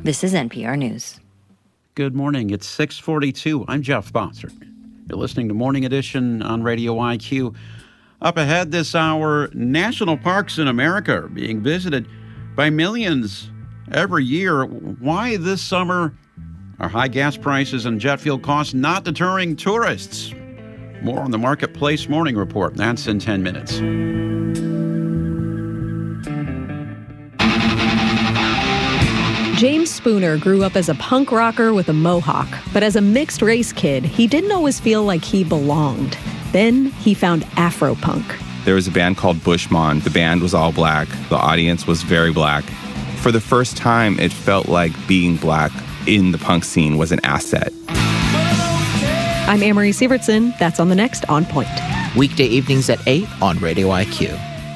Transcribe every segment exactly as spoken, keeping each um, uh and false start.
This is N P R News. Good morning. It's six forty-two. I'm Jeff Bossert. You're listening to Morning Edition on Radio I Q. Up ahead this hour, national parks in America are being visited by millions every year. Why this summer are high gas prices and jet fuel costs not deterring tourists? More on the Marketplace Morning Report. That's in ten minutes. James Spooner grew up as a punk rocker with a mohawk, but as a mixed-race kid, he didn't always feel like he belonged. Then he found Afropunk. There was a band called Bushmon. The band was all black. The audience was very black. For the first time, it felt like being black in the punk scene was an asset. I'm Amory Sievertson. That's on the next On Point. Weekday evenings at eight on Radio I Q.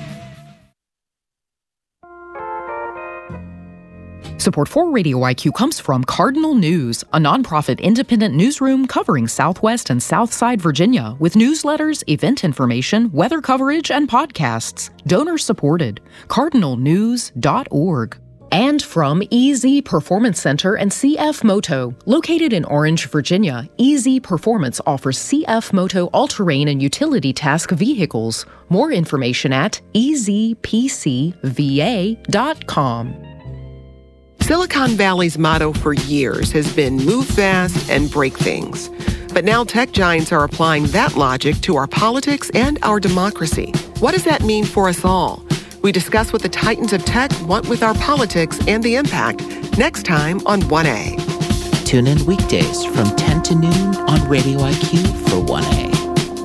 Support for Radio I Q comes from Cardinal News, a nonprofit independent newsroom covering Southwest and Southside Virginia with newsletters, event information, weather coverage, and podcasts. Donor supported. cardinal news dot org. And from E Z Performance Center and C F Moto. Located in Orange, Virginia, E Z Performance offers C F Moto all-terrain and utility task vehicles. More information at e z p c v a dot com. Silicon Valley's motto for years has been move fast and break things. But now tech giants are applying that logic to our politics and our democracy. What does that mean for us all? We discuss what the titans of tech want with our politics and the impact next time on one A. Tune in weekdays from ten to noon on Radio I Q for one A.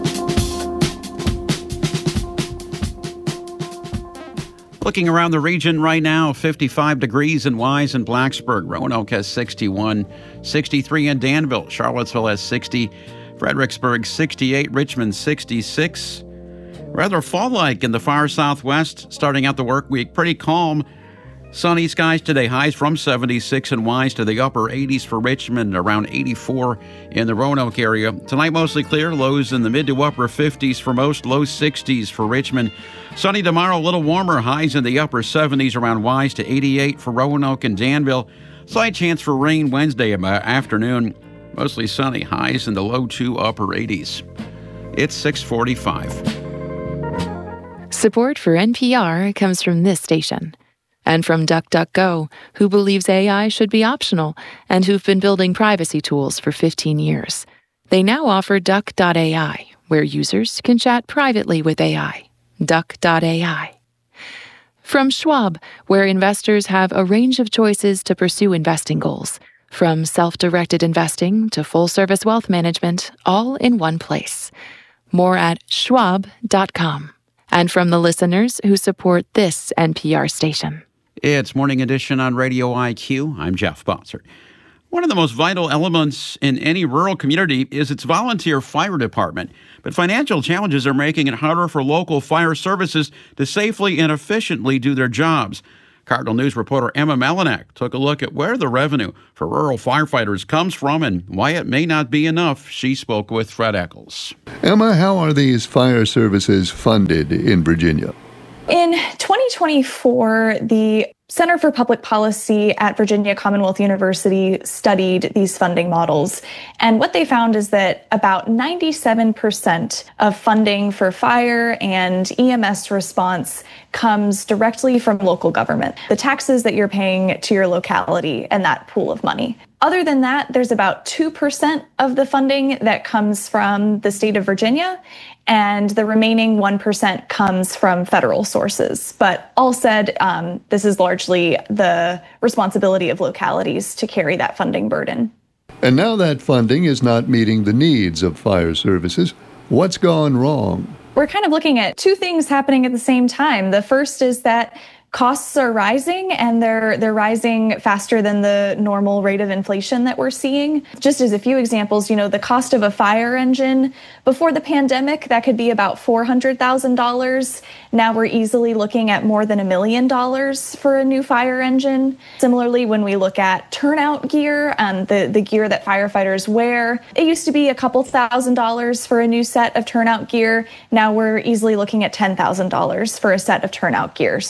Looking around the region right now, fifty-five degrees in Wise and Blacksburg. Roanoke has sixty-one, sixty-three in Danville. Charlottesville has sixty, Fredericksburg sixty-eight, Richmond sixty-six. Rather fall-like in the far southwest, starting out the work week. Pretty calm. Sunny skies today. Highs from seventy-six in Wise to the upper eighties for Richmond, around eighty-four in the Roanoke area. Tonight mostly clear. Lows in the mid to upper fifties for most. Low sixties for Richmond. Sunny tomorrow, a little warmer. Highs in the upper seventies around Wise to eighty-eight for Roanoke and Danville. Slight chance for rain Wednesday afternoon. Mostly sunny. Highs in the low to upper eighties. It's six forty-five. Support for N P R comes from this station. And from DuckDuckGo, who believes A I should be optional and who've been building privacy tools for fifteen years. They now offer Duck dot A I, where users can chat privately with A I. Duck dot A I. From Schwab, where investors have a range of choices to pursue investing goals, from self-directed investing to full-service wealth management, all in one place. More at schwab dot com. And from the listeners who support this N P R station. It's Morning Edition on Radio I Q. I'm Jeff Bossert. One of the most vital elements in any rural community is its volunteer fire department. But financial challenges are making it harder for local fire services to safely and efficiently do their jobs. Cardinal News reporter Emma Melinek took a look at where the revenue for rural firefighters comes from and why it may not be enough. She spoke with Fred Eccles. Emma, how are these fire services funded in Virginia? In twenty twenty-four, the Center for Public Policy at Virginia Commonwealth University studied these funding models. And what they found is that about ninety-seven percent of funding for fire and E M S response comes directly from local government, the taxes that you're paying to your locality and that pool of money. Other than that, there's about two percent of the funding that comes from the state of Virginia, and the remaining one percent comes from federal sources. But all said, um, this is largely the responsibility of localities to carry that funding burden. And now that funding is not meeting the needs of fire services. What's gone wrong? We're kind of looking at two things happening at the same time. The first is that costs are rising, and they're they're rising faster than the normal rate of inflation that we're seeing. Just as a few examples, you know, the cost of a fire engine before the pandemic, that could be about four hundred thousand dollars. Now we're easily looking at more than a million dollars for a new fire engine. Similarly, when we look at turnout gear, um, the, the gear that firefighters wear, it used to be a couple thousand dollars for a new set of turnout gear. Now we're easily looking at ten thousand dollars for a set of turnout gear. So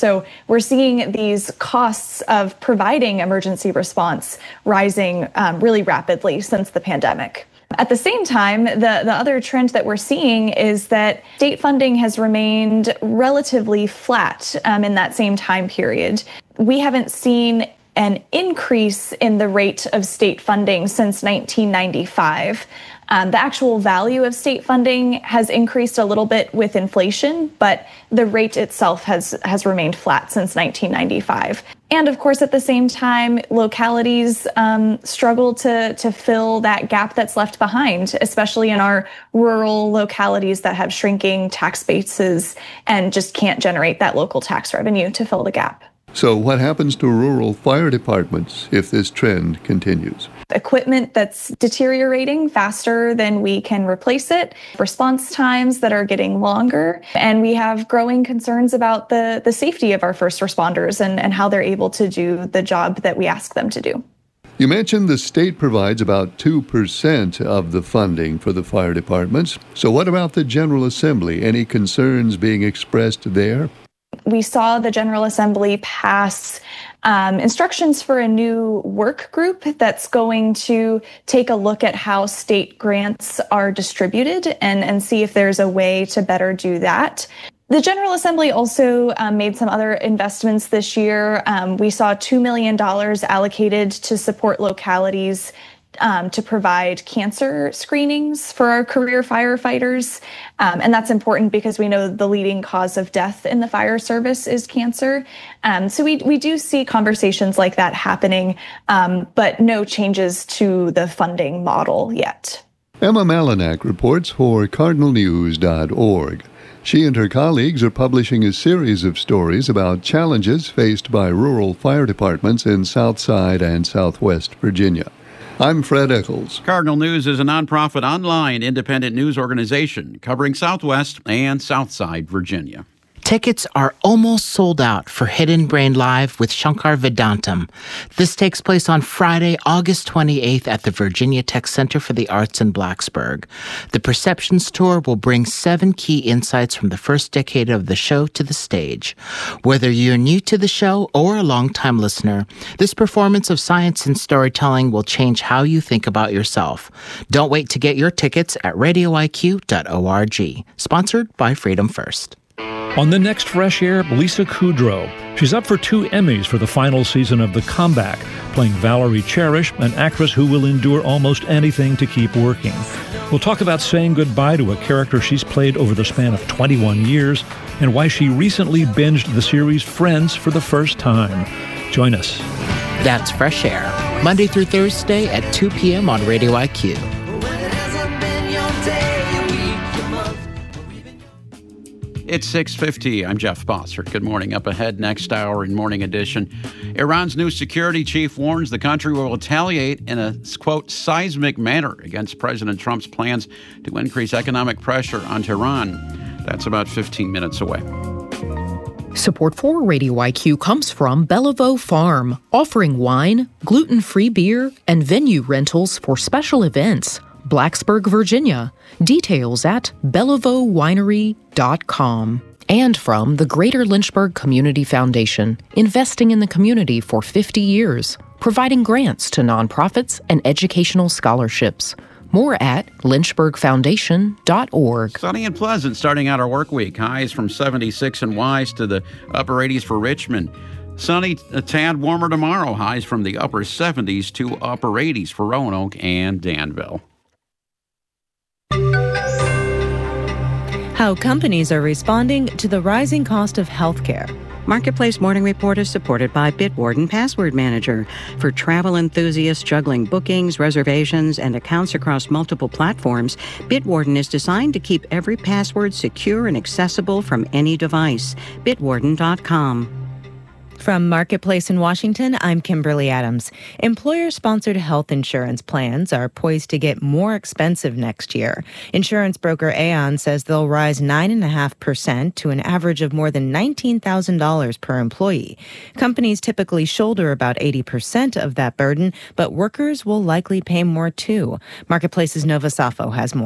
we're seeing these costs of providing emergency response rising um, really rapidly since the pandemic. At the same time, the, the other trend that we're seeing is that state funding has remained relatively flat um, in that same time period. We haven't seen an increase in the rate of state funding since nineteen ninety-five. Um, the actual value of state funding has increased a little bit with inflation, but the rate itself has, has remained flat since nineteen ninety-five. And of course, at the same time, localities um, struggle to, to fill that gap that's left behind, especially in our rural localities that have shrinking tax bases and just can't generate that local tax revenue to fill the gap. So what happens to rural fire departments if this trend continues? Equipment that's deteriorating faster than we can replace it, response times that are getting longer, and we have growing concerns about the, the safety of our first responders and, and how they're able to do the job that we ask them to do. You mentioned the state provides about two percent of the funding for the fire departments. So what about the General Assembly? Any concerns being expressed there? We saw the General Assembly pass um, instructions for a new work group that's going to take a look at how state grants are distributed and, and see if there's a way to better do that. The General Assembly also um, made some other investments this year. Um, we saw two million dollars allocated to support localities Um, to provide cancer screenings for our career firefighters. Um, and that's important because we know the leading cause of death in the fire service is cancer. Um, so we, we do see conversations like that happening, um, but no changes to the funding model yet. Emma Malinak reports for cardinal news dot org. She and her colleagues are publishing a series of stories about challenges faced by rural fire departments in Southside and Southwest Virginia. I'm Fred Eccles. Cardinal News is a nonprofit online independent news organization covering Southwest and Southside Virginia. Tickets are almost sold out for Hidden Brain Live with Shankar Vedantam. This takes place on Friday, August twenty-eighth at the Virginia Tech Center for the Arts in Blacksburg. The Perceptions Tour will bring seven key insights from the first decade of the show to the stage. Whether you're new to the show or a longtime listener, this performance of science and storytelling will change how you think about yourself. Don't wait to get your tickets at radio I Q dot org. Sponsored by Freedom First. On the next Fresh Air, Lisa Kudrow. She's up for two Emmys for the final season of The Comeback, playing Valerie Cherish, an actress who will endure almost anything to keep working. We'll talk about saying goodbye to a character she's played over the span of twenty-one years and why she recently binged the series Friends for the first time. Join us. That's Fresh Air, Monday through Thursday at two p.m. on Radio I Q. It's six fifty. I'm Jeff Bossert. Good morning. Up ahead next hour in Morning Edition. Iran's new security chief warns the country will retaliate in a, quote, seismic manner against President Trump's plans to increase economic pressure on Tehran. That's about fifteen minutes away. Support for Radio I Q comes from Bellevaux Farm, offering wine, gluten-free beer, and venue rentals for special events. Blacksburg, Virginia. Details at bellevaux winery dot com. And from the Greater Lynchburg Community Foundation, investing in the community for fifty years, providing grants to nonprofits and educational scholarships. More at lynchburg foundation dot org. Sunny and pleasant starting out our work week. Highs from seventy-six in Wise to the upper eighties for Richmond. Sunny, a tad warmer tomorrow. Highs from the upper seventies to upper eighties for Roanoke and Danville. How companies are responding to the rising cost of healthcare. Marketplace Morning Report is supported by Bitwarden Password Manager. For travel enthusiasts juggling bookings, reservations, and accounts across multiple platforms, Bitwarden is designed to keep every password secure and accessible from any device. bitwarden dot com. From Marketplace in Washington, I'm Kimberly Adams. Employer-sponsored health insurance plans are poised to get more expensive next year. Insurance broker Aon says they'll rise nine point five percent to an average of more than nineteen thousand dollars per employee. Companies typically shoulder about eighty percent of that burden, but workers will likely pay more too. Marketplace's Nova Safo has more.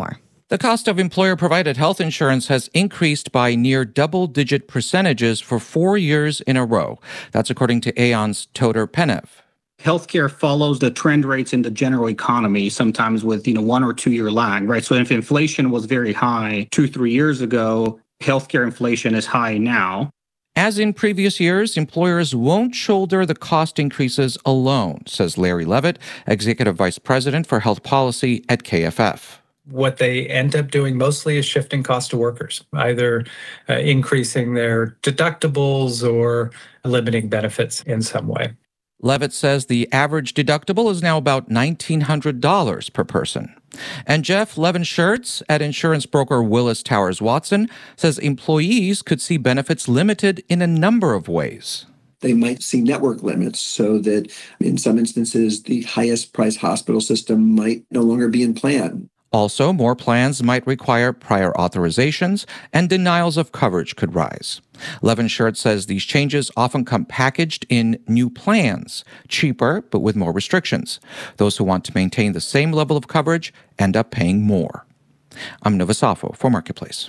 The cost of employer-provided health insurance has increased by near double-digit percentages for four years in a row. That's according to Aon's Toder Penev. Healthcare follows the trend rates in the general economy, sometimes with, you know, one or two year lag, right? So if inflation was very high two, three years ago, healthcare inflation is high now. As in previous years, employers won't shoulder the cost increases alone, says Larry Levitt, Executive Vice President for Health Policy at K F F. What they end up doing mostly is shifting cost to workers, either uh, increasing their deductibles or limiting benefits in some way. Levitt says the average deductible is now about nineteen hundred dollars per person. And Jeff Levin-Schertz at insurance broker Willis Towers Watson says employees could see benefits limited in a number of ways. They might see network limits so that in some instances, the highest price hospital system might no longer be in plan. Also, more plans might require prior authorizations, and denials of coverage could rise. Levin-Schertz says these changes often come packaged in new plans, cheaper but with more restrictions. Those who want to maintain the same level of coverage end up paying more. I'm Nova Safo for Marketplace.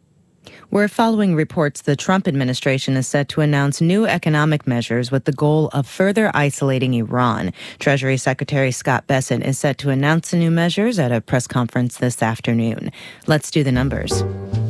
We're following reports the Trump administration is set to announce new economic measures with the goal of further isolating Iran. Treasury Secretary Scott Bessent is set to announce the new measures at a press conference this afternoon. Let's do the numbers.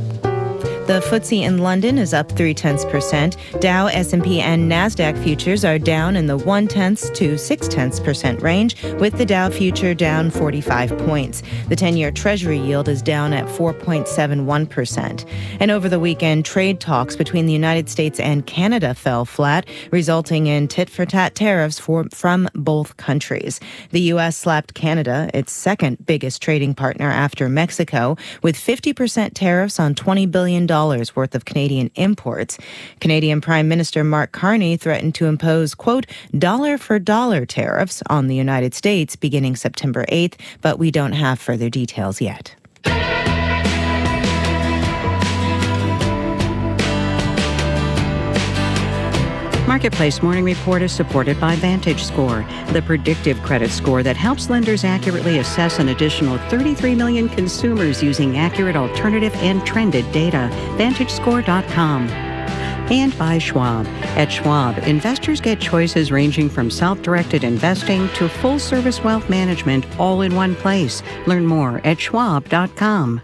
The F T S E in London is up three-tenths percent. Dow, S and P, and NASDAQ futures are down in the one-tenths to six-tenths percent range, with the Dow future down forty-five points. The ten-year Treasury yield is down at four point seven one percent. And over the weekend, trade talks between the United States and Canada fell flat, resulting in tit-for-tat tariffs for, from both countries. The U S slapped Canada, its second biggest trading partner after Mexico, with fifty percent tariffs on twenty billion dollars worth of Canadian imports. Canadian Prime Minister Mark Carney threatened to impose, quote, dollar-for-dollar tariffs on the United States beginning September eighth, but we don't have further details yet. Marketplace Morning Report is supported by VantageScore, the predictive credit score that helps lenders accurately assess an additional thirty-three million consumers using accurate alternative and trended data. Vantage Score dot com. And by Schwab. At Schwab, investors get choices ranging from self-directed investing to full-service wealth management all in one place. Learn more at schwab dot com.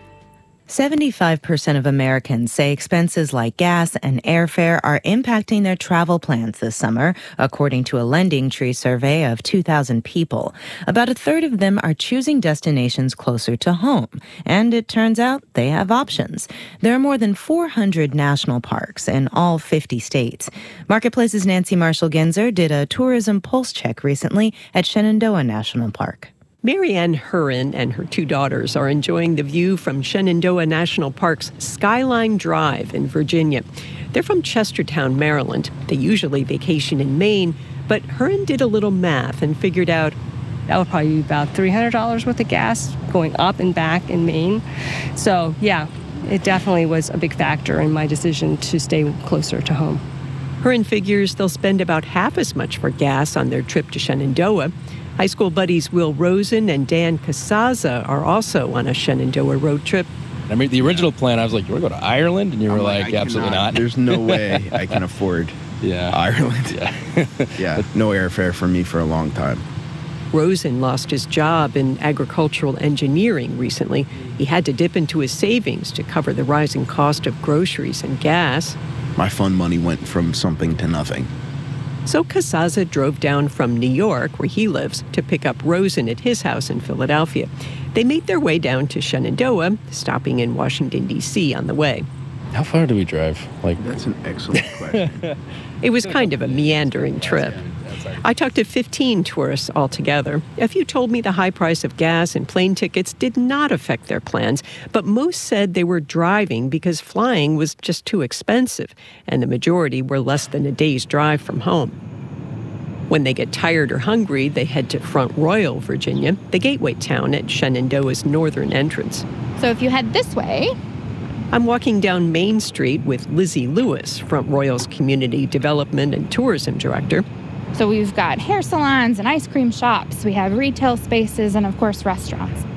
seventy-five percent of Americans say expenses like gas and airfare are impacting their travel plans this summer, according to a LendingTree survey of two thousand people. About a third of them are choosing destinations closer to home, and it turns out they have options. There are more than four hundred national parks in all fifty states. Marketplace's Nancy Marshall-Genzer did a tourism pulse check recently at Shenandoah National Park. Marianne Hurin and her two daughters are enjoying the view from Shenandoah National Park's Skyline Drive in Virginia. They're from Chestertown, Maryland. They usually vacation in Maine, but Hurin did a little math and figured out that would probably be about three hundred dollars worth of gas going up and back in Maine. So, yeah, it definitely was a big factor in my decision to stay closer to home. Hurin figures they'll spend about half as much for gas on their trip to Shenandoah. High school buddies Will Rosen and Dan Casaza are also on a Shenandoah road trip. I mean, the original plan, I was like, you want to go to Ireland? And you were I'm like, like absolutely cannot. not. There's no way I can afford yeah. Ireland. Yeah. yeah, no airfare for me for a long time. Rosen lost his job in agricultural engineering recently. He had to dip into his savings to cover the rising cost of groceries and gas. My fun money went from something to nothing. So Casaza drove down from New York, where he lives, to pick up Rosen at his house in Philadelphia. They made their way down to Shenandoah, stopping in Washington, D C on the way. How far do we drive? Like That's an excellent question. It was kind of a meandering trip. I talked to fifteen tourists altogether. A few told me the high price of gas and plane tickets did not affect their plans, but most said they were driving because flying was just too expensive, and the majority were less than a day's drive from home. When they get tired or hungry, they head to Front Royal, Virginia, the gateway town at Shenandoah's northern entrance. So if you head this way... I'm walking down Main Street with Lizzie Lewis, Front Royal's Community Development and Tourism Director. So we've got hair salons and ice cream shops. We have retail spaces and, of course, restaurants.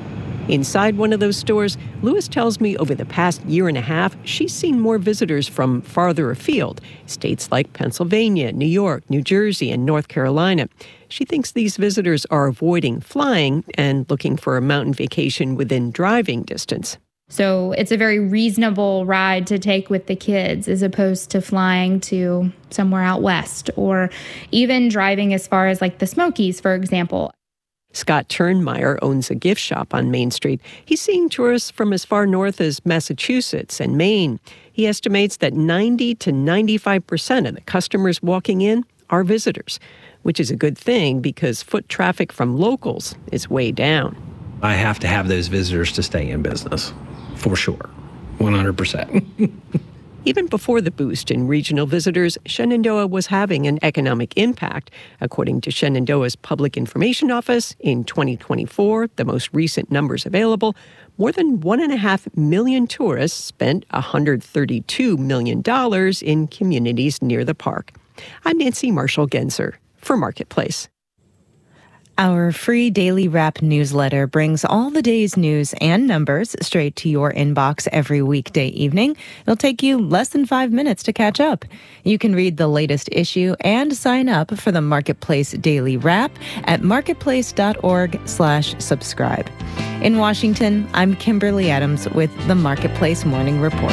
Inside one of those stores, Lewis tells me over the past year and a half, she's seen more visitors from farther afield, states like Pennsylvania, New York, New Jersey, and North Carolina. She thinks these visitors are avoiding flying and looking for a mountain vacation within driving distance. So it's a very reasonable ride to take with the kids as opposed to flying to somewhere out west or even driving as far as like the Smokies, for example. Scott Turnmeyer owns a gift shop on Main Street. He's seeing tourists from as far north as Massachusetts and Maine. He estimates that ninety to ninety-five percent of the customers walking in are visitors, which is a good thing because foot traffic from locals is way down. I have to have those visitors to stay in business, for sure, one hundred percent. Even before the boost in regional visitors, Shenandoah was having an economic impact. According to Shenandoah's Public Information Office, in twenty twenty-four, the most recent numbers available, more than one and a half million tourists spent one hundred thirty-two million dollars in communities near the park. I'm Nancy Marshall-Genzer for Marketplace. Our free daily wrap newsletter brings all the day's news and numbers straight to your inbox every weekday evening. It'll take you less than five minutes to catch up. You can read the latest issue and sign up for the Marketplace Daily Wrap at marketplace.org slash subscribe. In Washington, I'm Kimberly Adams with the Marketplace Morning Report.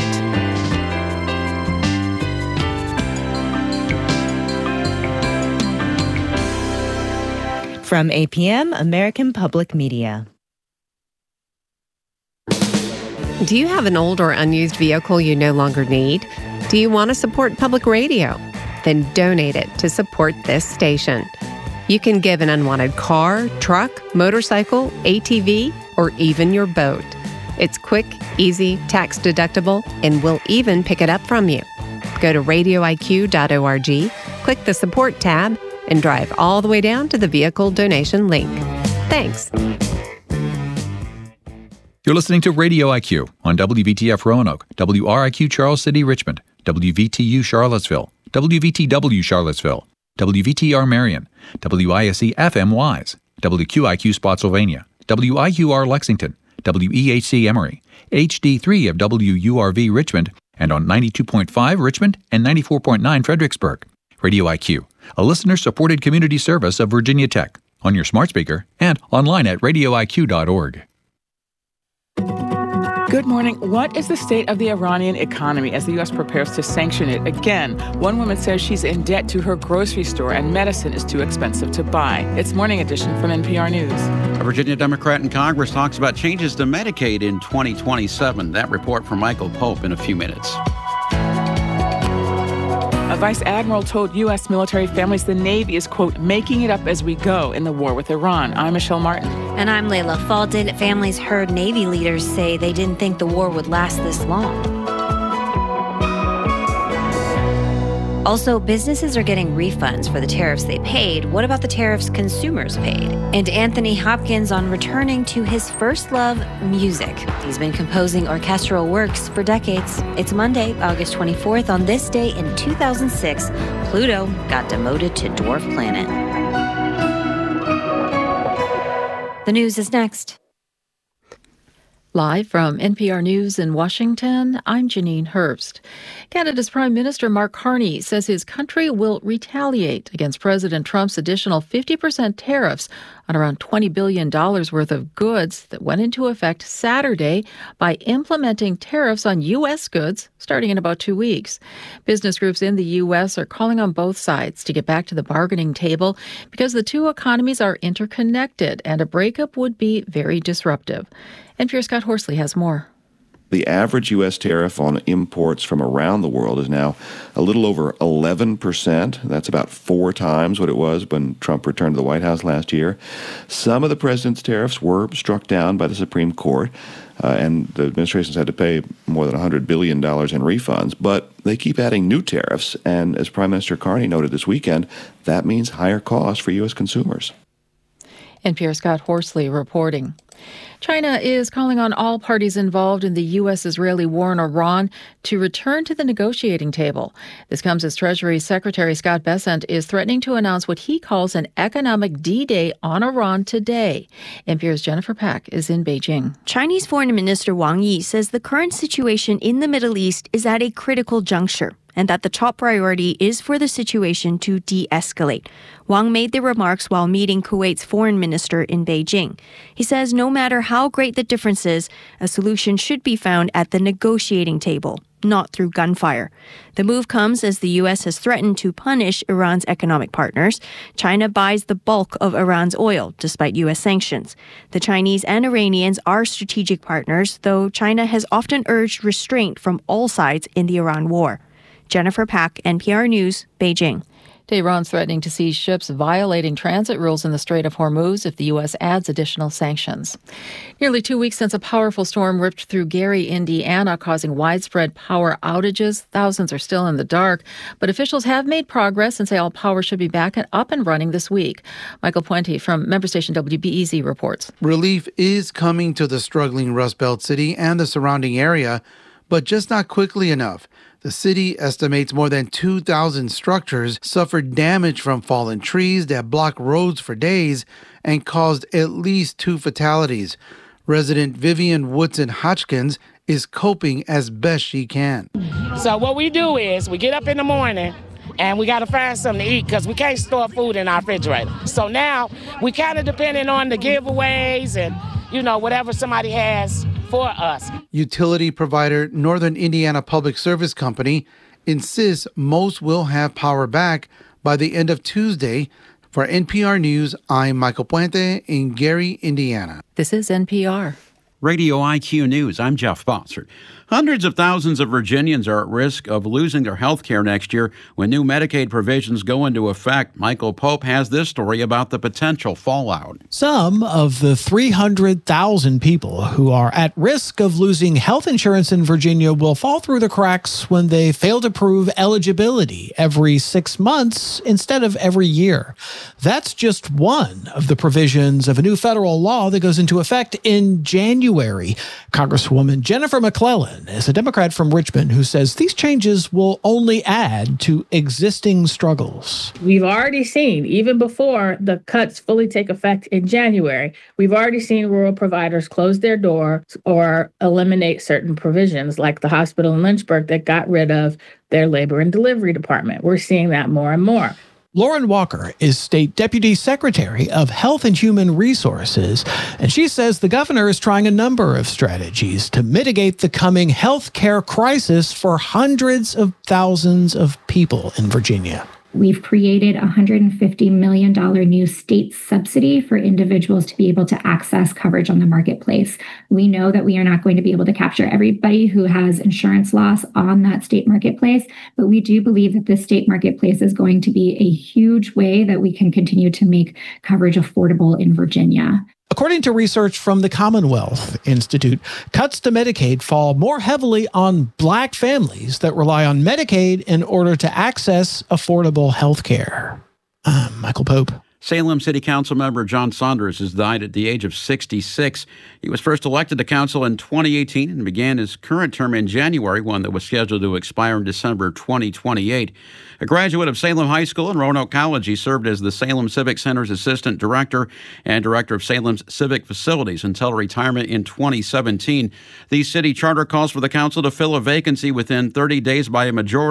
From A P M, American Public Media. Do you have an old or unused vehicle you no longer need? Do you want to support public radio? Then donate it to support this station. You can give an unwanted car, truck, motorcycle, A T V, or even your boat. It's quick, easy, tax deductible, and we'll even pick it up from you. Go to radio I Q dot org, click the support tab, and drive all the way down to the vehicle donation link. Thanks. You're listening to Radio I Q on W V T F Roanoke, W R I Q Charles City Richmond, W V T U Charlottesville, W V T W Charlottesville, W V T R Marion, W I S E F M Wise, W Q I Q Spotsylvania, W I Q R Lexington, W E H C Emory, H D three of W U R V Richmond, and on ninety-two point five Richmond and ninety-four point nine Fredericksburg. Radio I Q, a listener-supported community service of Virginia Tech, on your smart speaker and online at radio I Q dot org. Good morning. What is the state of the Iranian economy as the U S prepares to sanction it again? One woman says she's in debt to her grocery store and medicine is too expensive to buy. It's Morning Edition from N P R News. A Virginia Democrat in Congress talks about changes to Medicaid in twenty twenty-seven. That report from Michael Pope in a few minutes. A vice admiral told U S military families the Navy is, quote, making it up as we go in the war with Iran. I'm Michelle Martin. And I'm Layla Faldin. Families heard Navy leaders say they didn't think the war would last this long. Also, businesses are getting refunds for the tariffs they paid. What about the tariffs consumers paid? And Anthony Hopkins on returning to his first love, music. He's been composing orchestral works for decades. It's Monday, August twenty-fourth. On this day in two thousand six, Pluto got demoted to dwarf planet. The news is next. Live from N P R News in Washington, I'm Janine Herbst. Canada's Prime Minister Mark Carney says his country will retaliate against President Trump's additional fifty percent tariffs on around twenty billion dollars worth of goods that went into effect Saturday by implementing tariffs on U S goods starting in about two weeks. Business groups in the U S are calling on both sides to get back to the bargaining table because the two economies are interconnected and a breakup would be very disruptive. N P R's Scott Horsley has more. The average U S tariff on imports from around the world is now a little over eleven percent. That's about four times what it was when Trump returned to the White House last year. Some of the president's tariffs were struck down by the Supreme Court, uh, and the administration's had to pay more than one hundred billion dollars in refunds. But they keep adding new tariffs, and as Prime Minister Carney noted this weekend, that means higher costs for U S consumers. N P R's Scott Horsley reporting. China is calling on all parties involved in the U S-Israeli war in Iran to return to the negotiating table. This comes as Treasury Secretary Scott Bessent is threatening to announce what he calls an economic D-Day on Iran today. N P R's Jennifer Pack is in Beijing. Chinese Foreign Minister Wang Yi says the current situation in the Middle East is at a critical juncture, and that the top priority is for the situation to de-escalate. Wang made the remarks while meeting Kuwait's foreign minister in Beijing. He says no matter how great the differences, a solution should be found at the negotiating table, not through gunfire. The move comes as the U S has threatened to punish Iran's economic partners. China buys the bulk of Iran's oil, despite U S sanctions. The Chinese and Iranians are strategic partners, though China has often urged restraint from all sides in the Iran war. Jennifer Pack, N P R News, Beijing. Tehran's threatening to seize ships violating transit rules in the Strait of Hormuz if the U S adds additional sanctions. Nearly two weeks since a powerful storm ripped through Gary, Indiana, causing widespread power outages. Thousands are still in the dark, but officials have made progress and say all power should be back and up and running this week. Michael Puente from member station W B E Z reports. Relief is coming to the struggling Rust Belt city and the surrounding area, but just not quickly enough. The city estimates more than two thousand structures suffered damage from fallen trees that blocked roads for days and caused at least two fatalities. Resident Vivian Woodson Hodgkins is coping as best she can. So what we do is we get up in the morning and we got to find something to eat because we can't store food in our refrigerator. So now we kind of depending on the giveaways and, you know, whatever somebody has for us. Utility provider Northern Indiana Public Service Company insists most will have power back by the end of Tuesday. For N P R News, I'm Michael Puente in Gary, Indiana. This is N P R. Radio I Q News, I'm Jeff Bossert. Hundreds of thousands of Virginians are at risk of losing their health care next year when new Medicaid provisions go into effect. Michael Pope has this story about the potential fallout. Some of the three hundred thousand people who are at risk of losing health insurance in Virginia will fall through the cracks when they fail to prove eligibility every six months instead of every year. That's just one of the provisions of a new federal law that goes into effect in January. Congresswoman Jennifer McClellan is a Democrat from Richmond who says these changes will only add to existing struggles. We've already seen, even before the cuts fully take effect in January, we've already seen rural providers close their doors or eliminate certain provisions, like the hospital in Lynchburg that got rid of their labor and delivery department. We're seeing that more and more. Lauren Walker is State Deputy Secretary of Health and Human Resources, and she says the governor is trying a number of strategies to mitigate the coming health care crisis for hundreds of thousands of people in Virginia. We've created a one hundred fifty million dollars new state subsidy for individuals to be able to access coverage on the marketplace. We know that we are not going to be able to capture everybody who has insurance loss on that state marketplace, but we do believe that this state marketplace is going to be a huge way that we can continue to make coverage affordable in Virginia. According to research from the Commonwealth Institute, cuts to Medicaid fall more heavily on Black families that rely on Medicaid in order to access affordable health care. I'm Michael Pope. Salem City Council member John Saunders has died at the age of sixty-six. He was first elected to council in twenty eighteen and began his current term in January, one that was scheduled to expire in December twenty twenty-eight. A graduate of Salem High School and Roanoke College, he served as the Salem Civic Center's assistant director and director of Salem's civic facilities until retirement in twenty seventeen. The city charter calls for the council to fill a vacancy within thirty days by a majority